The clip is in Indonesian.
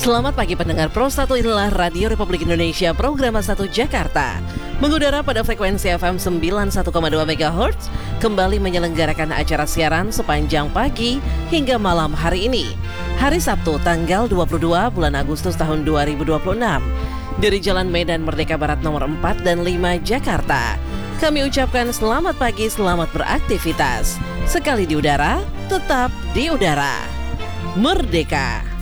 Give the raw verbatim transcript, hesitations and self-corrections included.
Selamat pagi pendengar Pro satu, inilah Radio Republik Indonesia Program satu Jakarta. Mengudara pada frekuensi F M sembilan puluh satu koma dua megahertz, kembali menyelenggarakan acara siaran sepanjang pagi hingga malam hari ini. Hari Sabtu tanggal dua puluh dua bulan Agustus tahun dua ribu dua puluh enam. Dari Jalan Medan Merdeka Barat nomor empat dan lima Jakarta. Kami ucapkan selamat pagi, selamat beraktivitas. Sekali di udara, tetap di udara. Merdeka!